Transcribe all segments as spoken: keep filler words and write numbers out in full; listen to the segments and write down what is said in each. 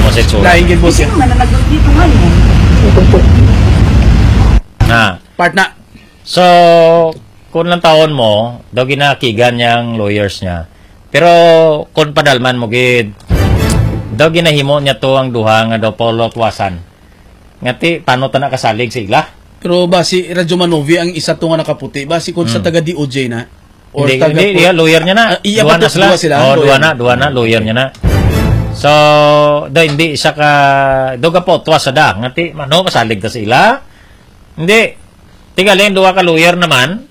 mo sa itsura. Lain gid boss yan. Man na dito ngayon. Na. Part na. So, kung lang taon mo, daw ginakigan niyang lawyers niya. Pero, kung padalman mo gid, daw ginahimo niya to ang duha nga daw polotwasan. Ngati, paano ta nakasalig sa ila? Pero ba si Radyo Manovi ang isa to nga nakaputi? Ba si kung sa taga D O J na? Or Hindi, taga hindi, iya, lawyer niya na. Ah, iya, duha ba na to- sila. duha sila? Oh, duha Lawyer. na, duha na, lawyer niya na. So, daw hindi siya ka, daw ka po, tuwa sa da. Ngati, mano, kasalig ta sa ila? Hindi. Tigalin, duha ka lawyer naman.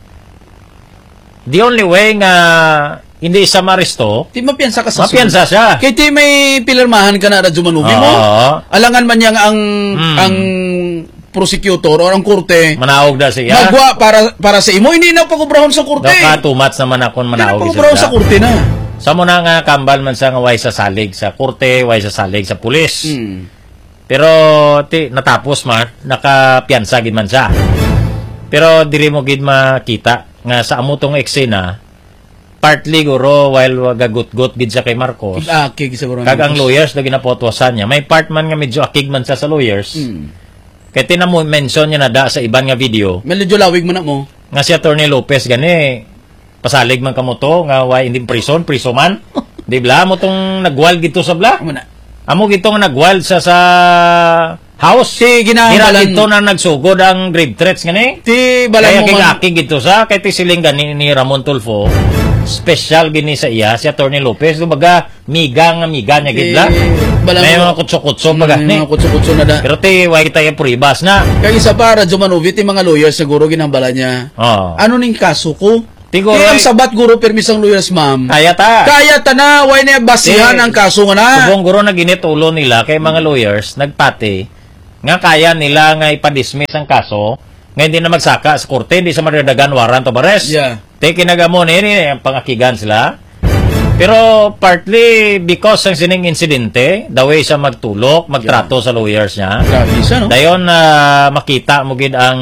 The only way nga, hindi siya maristo, Di mapiyansa ka sa mapiyansa siya. Kaya di may pilirmahan ka na Radyo Manovi mo. Oo. Alangan man niya nga ang Hmm. ang prosecutor or ang korte Manaog na siya. magwa para para sa imo, hindi na pakubrahon sa korte. Daw ka, two months naman akong Hindi na manaog pakubrahon sa siya. korte na. Sa muna nga, kambal man sa nga way sa salig sa korte, way sa salig sa pulis. Hmm. Pero, ti, natapos man, nakapiyansa gid man siya. Pero, diri mo gid makita, nga sa amutong eksena, partly guro, while gagut-gut gid siya kay Marcos, Ah, okay, siguro. kag ang lawyers na ginapotwasan niya, may part man nga medyo akig man siya sa lawyers. Hmm. Kaya tinamo mention niya na da sa iban nga video, Medyo lawig mo na mo. nga si Attorney Lopez gani, pasalig man kamo to, nga why hindi prison, priso man. Di bla, mo tong nagwal gito sa bla? Amo na. Amo gitong nagwal sa sa house. Si Hira ginabalan gito na nagsugod ang grave threats gani. Ti balan Kaya mo man. kikakig gito sa, kaya ti siling gani ni Ramon Tulfo, special gini sa iya, si Attorney Lopez, kumbaga, miga nga miga niya gid bla. balan May mo- mga kutso-kutso baga May ni. mga kutso-kutso na da. Pero ti, why kita yung puribas na. Kaya isa pa, Radyo Manovi, ti mga lawyers siguro ginambala niya. Oh. Ano ning kaso ko? Tiguro, Kaya ang eh, sabat guro permisang lawyers, ma'am. kaya ta. Kaya ta na, why na basihan Eh, ang kaso nga na. Subong guro na ginitulo nila kay mga lawyers, nagpati, nga kaya nila nga ipadismiss ang kaso, nga hindi na magsaka sa korte, hindi sa madadagan warrant of arrest. Yeah. Te kinagamon, eh, ang pangakigan sila. Pero partly because ang sining insidente, the way siya magtulok, magtrato sa lawyers niya, Grabe siya, no? dayon na makita mo gid ang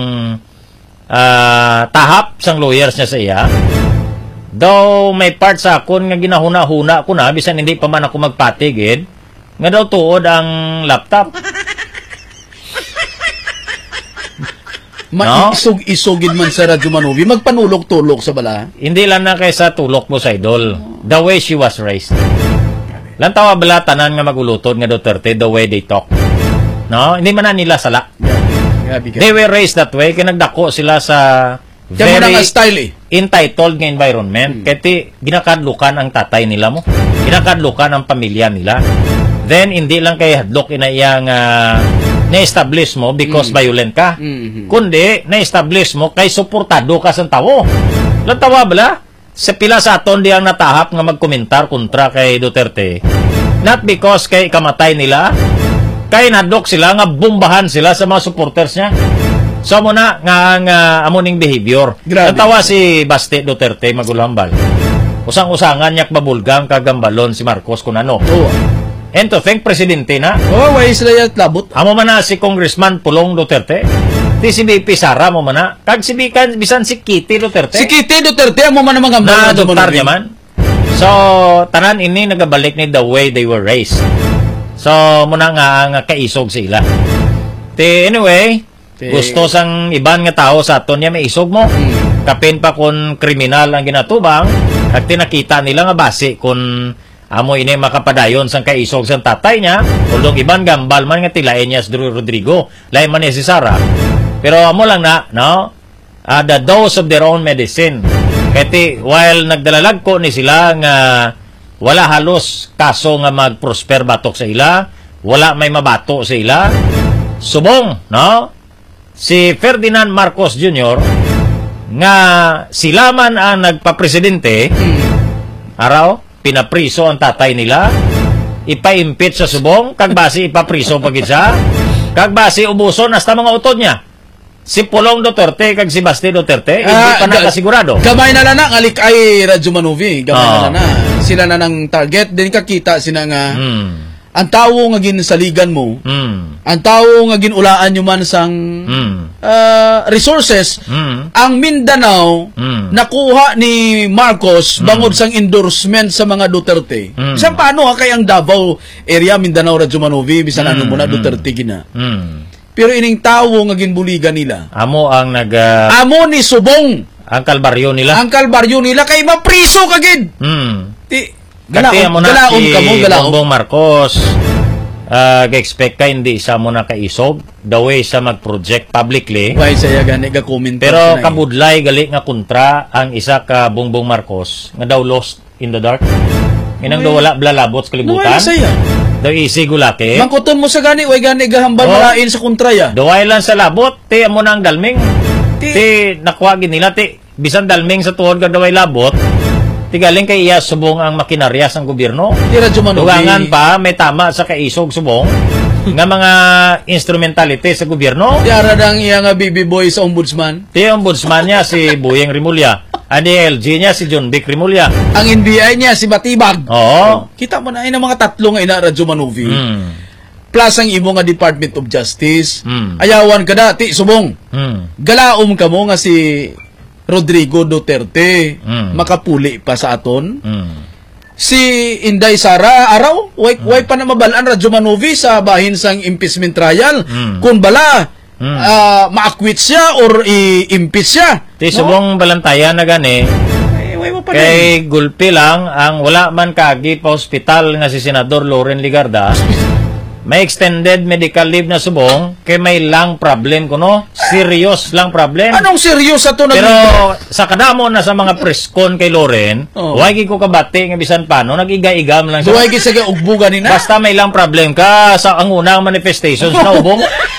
ah, tahap sang lawyers niya sa iya. Daw may part sa akon nga ginahuna-huna ko na bisan hindi pa man ako magpatigid nga daw tuod ang laptop. No? Maisog-isogid man sa Radyo Manovi, magpanulok-tulok sa bala. Hindi lang na kaysa tulok mo sa idol. The way she was raised. Lantawa bala tanan nga magulutod nga Duterte the way they talk. No? Hindi man na nila sala. Grabe ka. They were raised that way kaya nagdako sila sa Kaya mo na very nga style eh. entitled nga environment. Kaya ti, ginakadlukan ang tatay nila mo. Ginakadlukan ang pamilya nila. Then, hindi lang kay hadlok ina iyang uh, na-establish mo because violent ka. Mhm. Kundi, na-establish mo kay suportado ka sa tawo. Lantawa bala? Sa pila sa aton di ang natahap nga magkomentar kontra kay Duterte. Not because kay kamatay nila, kay nadok sila nga bombahan sila sa mga supporters niya. So mo na nga nga amuning behavior. Grabe. Natawa si Baste Duterte magulambal. Usang-usangan niyak babulgang kagambalon si Marcos kun ano. Oo. And to think presidente na. Oh, why sila yung labot? Amo man na si Congressman Pulong Duterte. Ti si B P Sara mo man na. Kag si Bikan bisan si Kitty Duterte. Si Kitty Duterte, mo man naman ang na doktor niya man. So, tanan ini nagabalik ni the way they were raised. So, muna nga nga kaisog sila. Ti anyway, Ti- gusto sang iban nga tao sa aton niya may isog mo. Kapin pa kun kriminal ang ginatubang, at tinakita nila nga base kun amo ini makapadayon sang kaisog sang tatay niya, uldong iban gambal man nga tilain niya si Rodrigo, lain man niya si Sara. Pero amo lang na, no? Uh, the dose of their own medicine. Kaya while nagdalalag ko ni sila nga wala halos kaso nga mag-prosper batok sa ila, wala may mabato sa ila, subong, no? Si Ferdinand Marcos Junior nga sila man ang nagpapresidente, araw, pinapriso ang tatay nila, ipa-impeach sa subong, kagbasi ipapriso pagid siya, kagbasi ubuson hasta mga utod niya. Si Pulong Duterte kag si Baste Duterte, hindi Ah, pa ga- nakasigurado. Gamay na lang na, alik ay Radyo Manovi. Gamay Oo. na lang na. Sila na ng target. Din kakita sila nga, Hmm. ang tao nga ginsaligan mo, Mm. ang tao nga ginulaan nyo man sang Mm. ah, resources, Mm. ang Mindanao, Mm. nakuha ni Marcos bangod sang endorsement sa mga Duterte. Mm. Isang paano ha kay ang Davao area, Mindanao, Radyo Manovi, bisan ano Mm. mo na, Mm. Duterte gina. Mm. Pero ining tao nga ginbuligan nila, Amo ang nag ah, amo ni Subong, ang kalbaryo nila. ang kalbaryo nila, kay mapriso kagid. Mm. Ti, Kati galaon, mo na galaon si ka mo, galaon. Bongbong Marcos. Uh, ga-expect ka hindi isa mo na kaisog the way sa mag-project publicly. Why saya gani ga comment Pero kabudlay gali nga kontra ang isa ka Bongbong Marcos nga daw lost in the dark. Inang daw wala blalabot sa kalibutan. Why saya? Daw easy gulake. Mangkuton mo sa gani, way gani gahambal Oh. malain sa kontraya. Daway lang sa labot, ti amo na ang dalming. Ti- Ti nakuha gid nila ti bisan dalming sa tuod ka daway labot. Ti galing kay iya subong ang makinarya sang gobyerno. Di Radyo Manovi. Dugangan pa may tama sa kaisog subong nga mga instrumentality sa gobyerno. Di aradang iya nga baby boy sa ombudsman. Ti ombudsman niya si Buyeng Rimulya. Ang D L G niya si John Vic Rimulya. Ang N B I niya si Batibag. Oo. Kita mo na ay ng mga tatlo nga ina Radyo Manovi. Mm. Plus ang imo nga Department of Justice. Mm. Ayawan ka na, ti subong. Mm. Galaom ka mo nga si Rodrigo Duterte. Mm. Makapuli pa sa aton. Mm. Si Inday Sara araw, way, way pa na mabalaan Radyo Manovi sa bahin sang impeachment trial. Mm. Kung bala, Mm. ah, ma-acquit siya or i-impeach siya. Ti subong balantayan na gani. Ay, way mo pa rin. Kay gulpi lang ang wala man kagi pa hospital nga si Senador Loren Ligarda. May extended medical leave na subong kay may lang problem kuno. Serious lang problem. Anong serious ato na Pero sa kadamo na sa mga preskon kay Loren, Oo. wag ko kabati nga bisan pano nagiga-igam lang siya. duway gid sa ugbugan ni na. Basta may lang problem ka sa ang unang manifestations na ubong.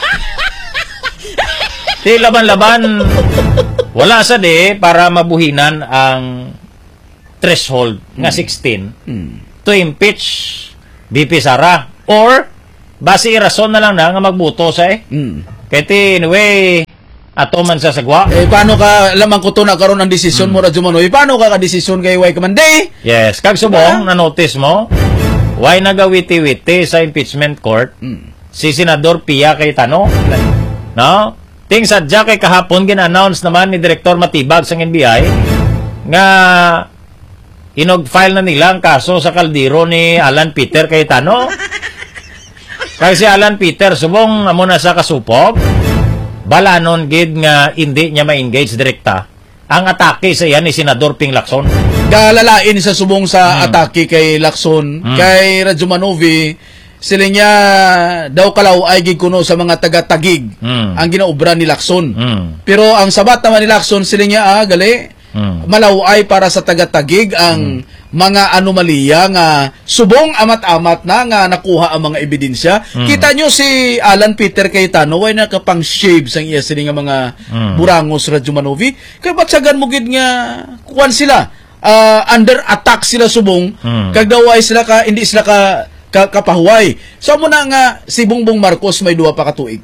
Di laban-laban wala sa di para mabuhinan ang threshold nga sixteen to impeach B P Sara or base rason na lang na nga magbuto sa eh. Mm. Kaya ti anyway ato man sa sagwa. Eh paano ka lamang ko to na karon ang desisyon mo Radyo Manovi? Paano ka ka desisyon kay way Kamande? Yes, kag subong na notice mo why nagawiti-witi sa impeachment court si Senador Pia Cayetano. No? Ting sadya kay kahapon gin-announce naman ni Direktor Matibag sa N B I nga inog-file na nila ang kaso sa kaldero ni Alan Peter Cayetano. Kasi si Alan Peter subong amo na sa kasupog balanon gid nga hindi niya ma-engage direkta ang atake sa iya ni Senador Ping Lacson. Galalain sa subong sa atake kay Lacson, kay Radyo Manovi, sila niya daw kalaw ay gid kuno sa mga taga-tagig Mm. ang ginaobra ni Lacson. Mm. Pero ang sabat naman ni Lacson, sila niya ah, gali, Mm. malaway para sa taga-tagig ang mga anomalya nga subong amat-amat na nga nakuha ang mga ebidensya. Kita nyo si Alan Peter Cayetano way nakapang shave sang iya sila nga mga Mm. burangos Radyo Manovi. Kaya batsagan mo gid nga kuwan sila ah, under attack sila subong Mm. kag daw ay sila ka hindi sila ka, ka kapahuway. So mo na nga si Bongbong Marcos may duwa pa ka tuig.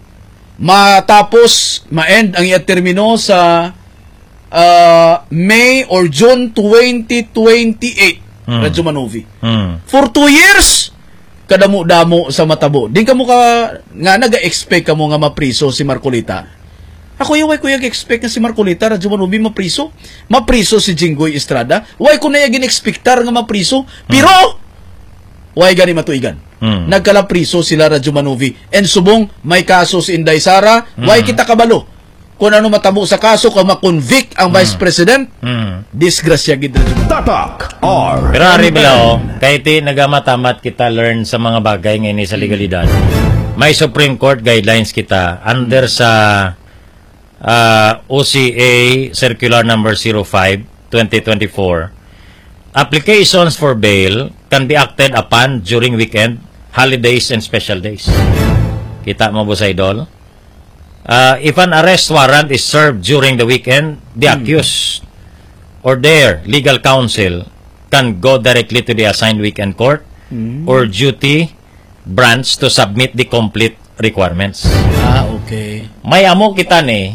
Matapos ma-end ang iya termino sa uh, May or June twenty twenty-eight Mm. Radyo Manovi. Mm. For two years kadamo-damo sa matabo. Di ka mo ka nga naga-expect ka mo nga mapriso si Marcolita. Ako yung way ko yung expect nga si Marcolita Radyo Manovi mapriso. Mapriso si Jinggoy Estrada. Way ko na yung expectar nga mapriso. Pero way gani matuigan. Mm. Nagkalapriso sila Radyo Manovi. And subong may kaso si Inday Sara. Way kita kabalo. Kung ano matabo sa kaso kung makonvict ang Vice President, Mm. disgrasya gid Radyo Manovi. Tatak R. Pero ari bila oh, kahit ti nagamatamat kita learn sa mga bagay ngayon sa legalidad. May Supreme Court guidelines kita under sa uh, O C A Circular number zero five twenty twenty-four. Applications for bail can be acted upon during weekend, holidays, and special days. Kita mo ba sa idol? Uh, if an arrest warrant is served during the weekend, the accused or their legal counsel can go directly to the assigned weekend court or duty branch to submit the complete requirements. Ah, okay. May amo kita ni,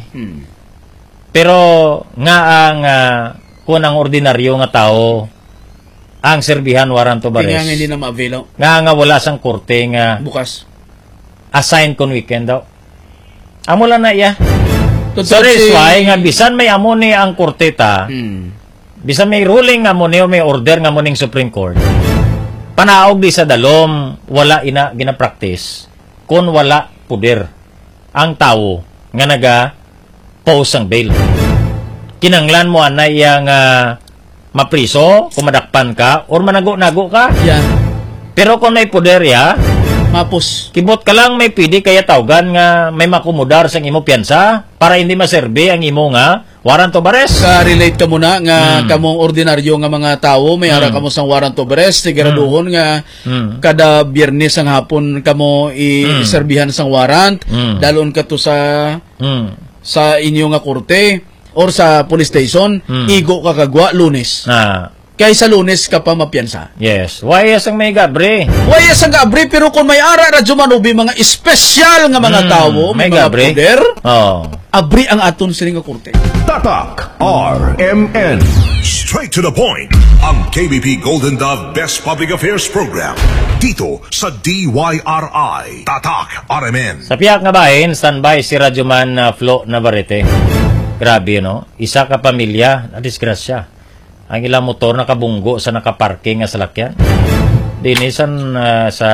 pero nga ang uh, kung ang ordinaryo nga tao ang serbihan warrant of Kaya nga arrest. hindi na ma-avail oh. Nga nga wala sang korte nga bukas. assign kon weekend daw. Amo lang na iya. Totoo So that's si- why nga bisan may amo ni ang korte ta, Hmm. bisan may ruling nga mo niyo, may order nga mo ning Supreme Court. Panaog di sa dalom, wala ina gina-practice kun wala puder ang tawo nga naga post ang bail. Kinanglan mo anay yang uh, mapriso, kumadakpan ka, or manago-nago ka. Yan. Pero kung may puder ya, Mapos. kibot ka lang may pidi kaya tawgan nga may makumudar sang imo piyansa para hindi maserbe ang imo nga warrant of arrest. Ka-relate ka muna nga Mm. kamong ordinaryo nga mga tao, may ara Mm. kamo sang warrant of arrest, siguraduhon nga Mm. kada biyernes ang hapon kamo i-serbihan sang warrant, Mm. dalon ka to sa Hmm. sa inyo nga korte or sa police station, Mm. igo ka kagwa lunes. Na, Kay sa lunes ka pa mapiyansa. yes. Why as ang may gabre? Why sang gabre pero kung may ara radyo manubi mga espesyal nga mga Mm, tao, may, may mga gabre. poder, Oh. abri ang aton sining nga korte. Tatak R M N. Straight to the point. Ang K B P Golden Dove Best Public Affairs Program. Dito sa D Y R I. Tatak R M N. Sa piyak nga bahin, standby si Radyoman uh, Flo Navarrete. Grabe, no? Isa ka pamilya, na disgrasya. Ang ilang motor nakabunggo sa nakaparking nga salakyan. Dinisan uh, sa...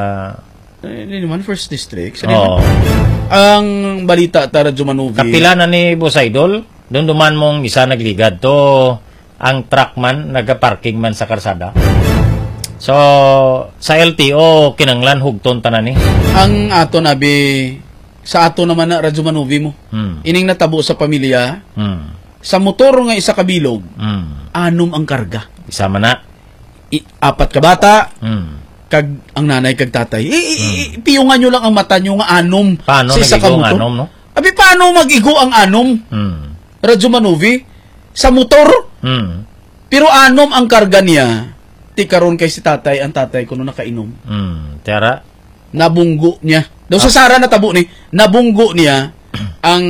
Eh, Hindi naman, first district. Sa Oh, Ang balita tara Jumanuvi. kapila na ni Boss Idol, doon duman mong isa nagligad. To, ang truckman, nagaparking man sa karsada. So, sa L T O, kinanglan hugton tanan ni. Ang ato nabi sa ato naman na Radyo Manuvi mo. Hmm. Ining natabo sa pamilya, Hmm. sa motor nga isa kabilog, Hmm. anom ang karga. Isa man na. I, apat ka bata, Hmm. kag ang nanay kag tatay. I, i, i- piyungan nyo lang ang mata nyo nga anom Paano sa isa ka nagigo ang motor. anom, no? Abi, paano mag-igo ang anom? Hmm. Radyo Manuvi? Sa motor? Hmm. Pero anom ang karga niya. Ti karon kay si tatay, ang tatay ko no nakainom. Hmm. Tara. Nabunggo niya. Daw sa Sara natabo ni, nabunggo niya ang